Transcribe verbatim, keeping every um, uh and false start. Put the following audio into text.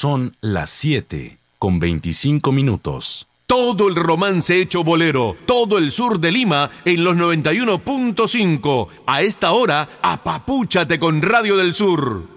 Son las siete con veinticinco minutos. Todo el romance hecho bolero, todo el sur de Lima en los noventa y uno punto cinco. A esta hora, apapúchate con Radio del Sur.